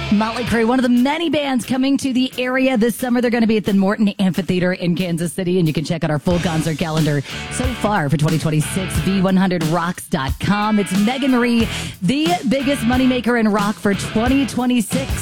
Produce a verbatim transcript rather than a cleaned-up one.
Motley Crue, one of the many bands coming to the area this summer. They're going to be at the Morton Amphitheater in Kansas City, and you can check out our full concert calendar so far for twenty twenty-six, v one hundred rocks dot com. It's Megan Marie, the biggest moneymaker in rock for twenty twenty-six.